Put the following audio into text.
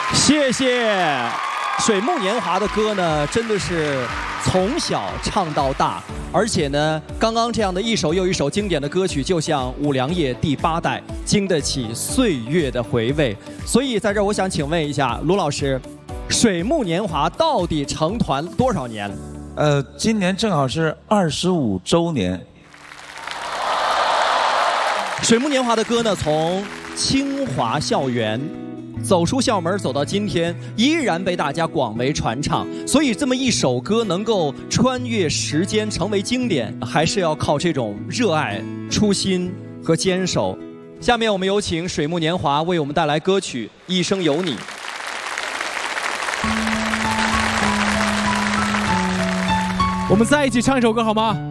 谢谢。水木年华的歌呢，真的是从小唱到大，而且呢，刚刚这样的一首又一首经典的歌曲，就像五粮液第8代，经得起岁月的回味。所以在这儿，我想请问一下卢老师，水木年华到底成团多少年？ 今年正好是25周年。 水木年华的歌呢，从清华校园走出校门走到今天，依然被大家广为传唱。所以这么一首歌能够穿越时间成为经典，还是要靠这种热爱、初心和坚守。下面我们有请水木年华为我们带来歌曲《一生有你》。 我们再一起唱一首歌好吗？